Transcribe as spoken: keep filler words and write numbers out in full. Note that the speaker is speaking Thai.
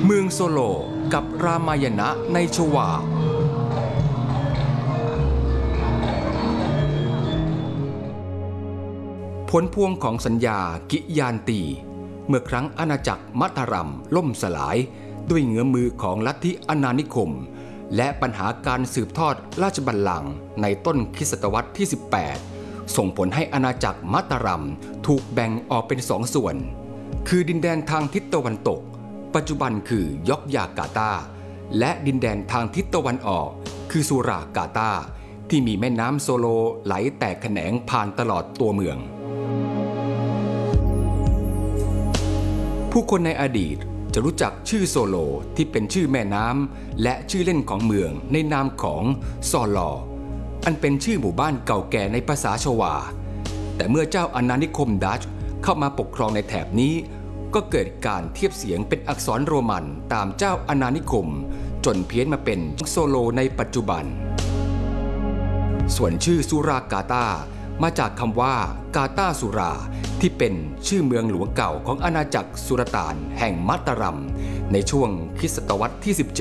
เมืองโซโลกับรามายณะในชวาผลพวงของสัญญากิยานตีเมื่อครั้งอาณาจักรมัทรัมล่มสลายด้วยเงื้อมือของลัทธิอาณานิคมและปัญหาการสืบทอดราชบัลลังก์ในต้นคริสตศตวรรษที่สิบแปดส่งผลให้อาณาจักรมัทรัมถูกแบ่งออกเป็นสองส่วนคือดินแดนทางทิศตะวันตกปัจจุบันคือยอกยากาตาและดินแดนทางทิศตะวันออกคือสุรากาตาที่มีแม่น้ำโซโลไหลแตกแขนงผ่านตลอดตัวเมืองผู้คนในอดีตจะรู้จักชื่อโซโลที่เป็นชื่อแม่น้ำและชื่อเล่นของเมืองในนามของซอลออันเป็นชื่อหมู่บ้านเก่าแก่ในภาษาชวาแต่เมื่อเจ้าอาณานิคมดัตช์เข้ามาปกครองในแถบนี้ก็เกิดการเทียบเสียงเป็นอักษรโรมันตามเจ้าอาณานิคมจนเพี้ยนมาเป็นโซโลในปัจจุบันส่วนชื่อสุรากาตามาจากคำว่ากาตาสุราที่เป็นชื่อเมืองหลวงเก่าของอาณาจักรสุลต่านแห่งมัตตารัมในช่วงคริสตศตวรรษที่สิบเจ็ด